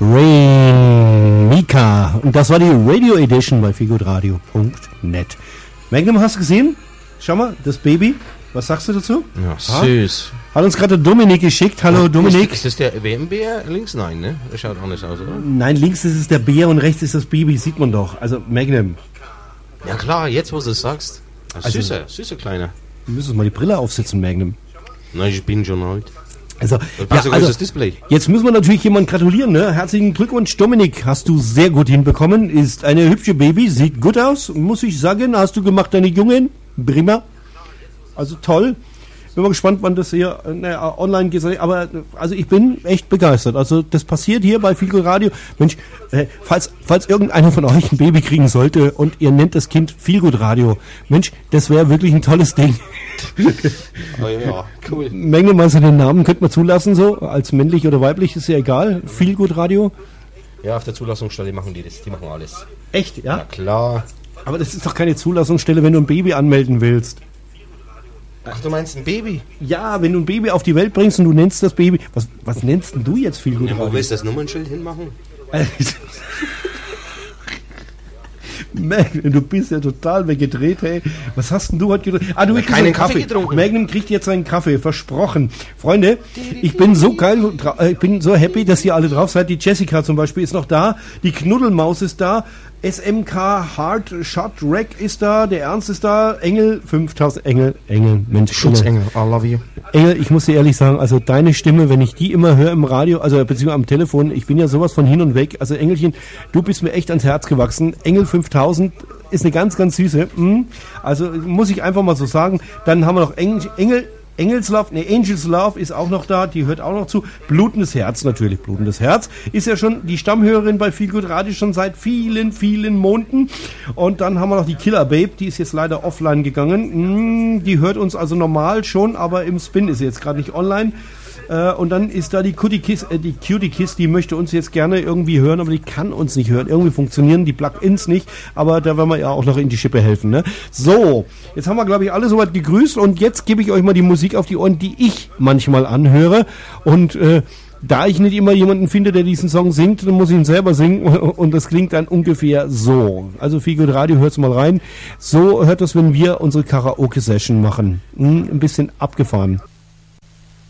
Rain Mika. Und das war die Radio Edition bei feelgoodradio.net. Magnum, hast du gesehen? Schau mal, das Baby. Was sagst du dazu? Ja, süß. Hat uns gerade Dominik geschickt. Hallo Dominik. Ist das der WM-Bär links? Nein, ne? Das schaut anders aus, oder? Nein, links ist es der Bär und rechts ist das Baby, sieht man doch. Also Magnum. Ja klar, jetzt wo du es sagst. Also, Süßer Kleiner. Wir müssen uns mal die Brille aufsetzen, Magnum. Nein, ich bin schon alt. Also, das Display. Jetzt müssen wir natürlich jemandem gratulieren, ne? Herzlichen Glückwunsch, Dominik, hast du sehr gut hinbekommen. Ist eine hübsche Baby, sieht gut aus, muss ich sagen. Hast du gemacht, deine Jungen? Prima. Also toll. Bin mal gespannt, wann das hier online geht. Aber also ich bin echt begeistert. Also das passiert hier bei Feelgood Radio. Mensch, falls irgendeiner von euch ein Baby kriegen sollte und ihr nennt das Kind Feelgood Radio, Mensch, das wäre wirklich ein tolles Ding. Oh ja, cool. Menge mal so den Namen könnte man zulassen, so als männlich oder weiblich, ist ja egal. Feelgood Radio. Ja, auf der Zulassungsstelle machen die das. Die machen alles. Echt, ja? Ja, klar. Aber das ist doch keine Zulassungsstelle, wenn du ein Baby anmelden willst. Ach, du meinst ein Baby? Ja, wenn du ein Baby auf die Welt bringst und du nennst das Baby... Was nennst denn du jetzt Feelgood Ja, Radio? wo willst du das Nummernschild hinmachen? Magnum, du bist ja total weggedreht, hey. Was hast denn du heute getrunken? Du kriegst keinen einen Kaffee getrunken. Magnum kriegt jetzt einen Kaffee, versprochen. Freunde, ich bin so geil, ich bin so happy, dass ihr alle drauf seid. Die Jessica zum Beispiel ist noch da, die Knuddelmaus ist da, SMK Hard Shot Rack ist da, der Ernst ist da, Engel 5000, Engel, Mensch. Schutzengel, I love you. Engel, ich muss dir ehrlich sagen, also deine Stimme, wenn ich die immer höre im Radio, also beziehungsweise am Telefon, ich bin ja sowas von hin und weg. Also Engelchen, du bist mir echt ans Herz gewachsen. Engel 5000 ist eine ganz, ganz süße. Also muss ich einfach mal so sagen. Dann haben wir noch Angels Love ist auch noch da, die hört auch noch zu. Blutendes Herz natürlich, Blutendes Herz ist ja schon die Stammhörerin bei Feelgood Radio schon seit vielen, vielen Monaten. Und dann haben wir noch die Killer Babe, die ist jetzt leider offline gegangen. Die hört uns also normal schon, aber im Spin ist sie jetzt gerade nicht online. Und dann ist da die Cutie Kiss, die möchte uns jetzt gerne irgendwie hören, aber die kann uns nicht hören. Irgendwie funktionieren die Plugins nicht, aber da werden wir ja auch noch in die Schippe helfen. Ne? So, jetzt haben wir, glaube ich, alle soweit gegrüßt und jetzt gebe ich euch mal die Musik auf die Ohren, die ich manchmal anhöre. Und da ich nicht immer jemanden finde, der diesen Song singt, dann muss ich ihn selber singen und das klingt dann ungefähr so. Also Feelgood Radio, hört's mal rein. So hört das, wenn wir unsere Karaoke-Session machen. Ein bisschen abgefahren.